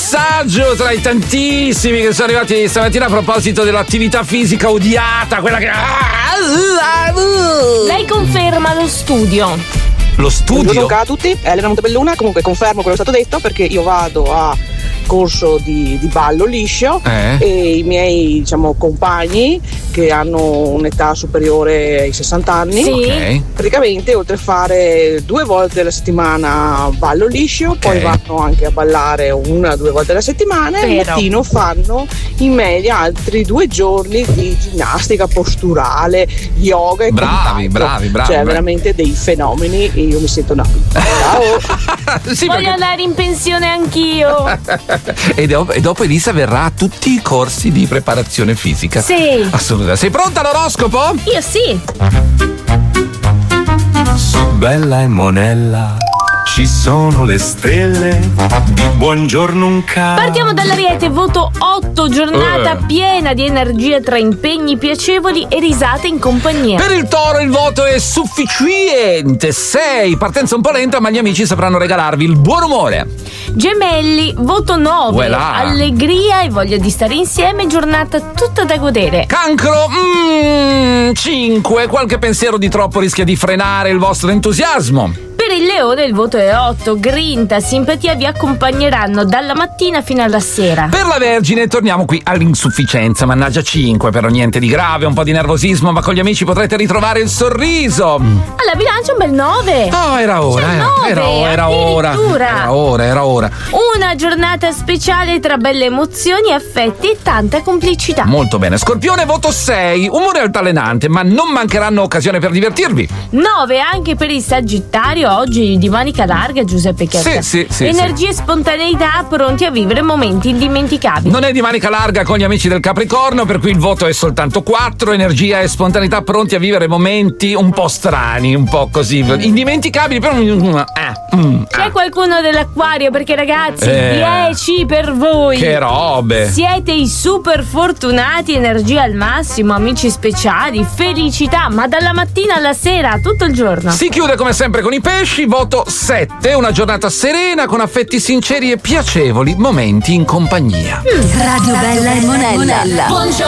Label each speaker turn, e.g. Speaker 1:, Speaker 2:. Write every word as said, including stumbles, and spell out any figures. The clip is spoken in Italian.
Speaker 1: messaggio tra i tantissimi che sono arrivati stamattina a proposito dell'attività fisica odiata, quella che...
Speaker 2: Lei conferma lo studio.
Speaker 1: Lo studio?
Speaker 3: Buongiorno a tutti, Elena Montebelluna, comunque confermo quello che è stato detto perché io vado a corso di, di ballo liscio
Speaker 1: eh?
Speaker 3: e i miei diciamo compagni che hanno un'età superiore ai sessanta anni
Speaker 2: sì.
Speaker 1: Okay.
Speaker 3: praticamente oltre a fare due volte alla settimana ballo liscio
Speaker 1: Okay.
Speaker 3: poi vanno anche a ballare una o due volte alla settimana e al mattino fanno in media altri due giorni di ginnastica posturale, yoga e
Speaker 1: bravi,
Speaker 3: quant'altro.
Speaker 1: bravi, bravi,
Speaker 3: cioè
Speaker 1: bravi.
Speaker 3: veramente dei fenomeni e io mi sento una ciao.
Speaker 1: Sì,
Speaker 2: Voglio
Speaker 1: perché...
Speaker 2: andare in pensione anch'io.
Speaker 1: e, dopo, e dopo Elisa verrà a tutti i corsi di preparazione fisica.
Speaker 2: Sì.
Speaker 1: Assolutamente. Sei pronta all'oroscopo?
Speaker 2: Io sì.
Speaker 4: Su Bella e Monella ci sono le stelle di buongiorno un caso.
Speaker 2: Partiamo dall'Ariete, voto otto, giornata
Speaker 1: Eh.
Speaker 2: piena di energia tra impegni piacevoli e risate in compagnia.
Speaker 1: Per il Toro il voto è sufficiente, sei, partenza un po' lenta ma gli amici sapranno regalarvi il buon umore.
Speaker 2: Gemelli, voto nove,
Speaker 1: Voilà.
Speaker 2: allegria e voglia di stare insieme, giornata tutta da godere.
Speaker 1: Cancro, mm, cinque, qualche pensiero di troppo rischia di frenare il vostro entusiasmo.
Speaker 2: Per il Leone il voto è otto, grinta, simpatia vi accompagneranno dalla mattina fino alla sera.
Speaker 1: Per la Vergine torniamo qui all'insufficienza, mannaggia cinque, però niente di grave, un po' di nervosismo, ma con gli amici potrete ritrovare il sorriso.
Speaker 2: Alla Bilancia un bel nove.
Speaker 1: Oh, era ora,
Speaker 2: C'è
Speaker 1: eh.
Speaker 2: nove,
Speaker 1: era ora, era ora,
Speaker 2: addirittura.
Speaker 1: era ora, era ora.
Speaker 2: Una giornata speciale tra belle emozioni, affetti e tanta complicità.
Speaker 1: Molto bene. Scorpione, voto sei, umore altalenante, ma non mancheranno occasioni per divertirvi.
Speaker 2: nove anche per il Sagittario, oggi di manica larga Giuseppe Checca.
Speaker 1: Sì, sì, sì,
Speaker 2: Energia e spontaneità pronti a vivere momenti indimenticabili.
Speaker 1: Non è di manica larga con gli amici del Capricorno, per cui il voto è soltanto quattro, energia e spontaneità pronti a vivere momenti un po' strani, un po' così, indimenticabili, però... Eh, mm,
Speaker 2: C'è
Speaker 1: eh.
Speaker 2: qualcuno dell'Acquario perché ragazzi,
Speaker 1: Eh.
Speaker 2: dieci per voi.
Speaker 1: Che robe!
Speaker 2: Siete i super fortunati, energia al massimo, amici speciali, felicità, ma dalla mattina alla sera, tutto il giorno.
Speaker 1: Si chiude come sempre con i pesci, voto sette, una giornata serena con affetti sinceri e piacevoli momenti in compagnia.
Speaker 5: Radio Bella e Monella.
Speaker 2: Buongiorno.